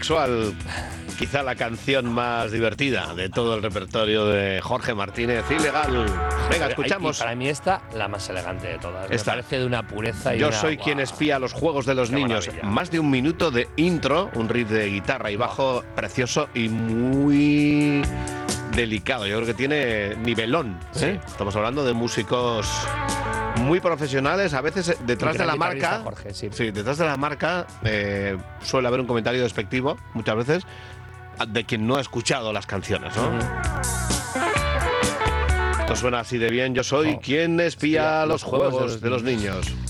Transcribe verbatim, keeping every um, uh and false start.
sexual, quizá la canción más divertida de todo el repertorio de Jorge Martínez, Ilegal. Venga, escuchamos. Y para mí esta, la más elegante de todas. Esta. Me parece de una pureza y Yo una, soy wow, quien espía los juegos de los qué niños. maravilla. Más de un minuto de intro, un riff de guitarra y bajo precioso y muy delicado. Yo creo que tiene nivelón. Sí. ¿eh? Estamos hablando de músicos muy profesionales, a veces detrás de la marca. Jorge, sí. Sí, detrás de la marca eh, suele haber un comentario despectivo, muchas veces, de quien no ha escuchado las canciones, ¿no? Uh-huh. Esto suena así de bien. Yo soy oh, quien espía, espía los, los juegos, juegos de los, de los niños.